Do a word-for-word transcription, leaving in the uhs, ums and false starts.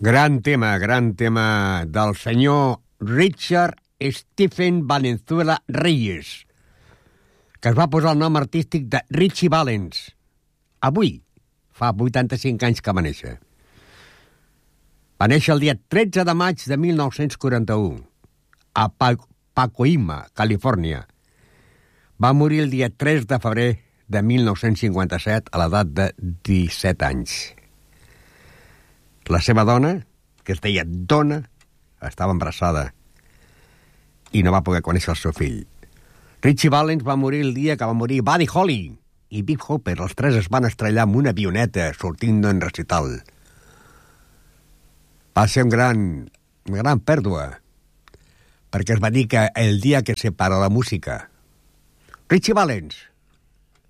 Gran tema, gran tema del senyor Richard Stephen Valenzuela Reyes, que es va posar el nom artístic de Richie Valens. Avui, fa vuitanta-cinc anys que va néixer. Va néixer el dia tretze de maig de mil nou-cents quaranta-u, a pa Pacoima, Califòrnia. Va morir el dia tres de febrer de mil nou-cents cinquanta-set a l'edat de disset anys. La seva dona, que es deia Donna, estava embarassada i no va poder conèixer el seu fill. Richie Valens va morir el dia que va morir Buddy Holly i Big Hopper. Els tres es van estrellar amb una avioneta sortint d'un recital. Va ser un gran, una gran pèrdua, perquè es va dir que el dia que separa la música. Richie Valens.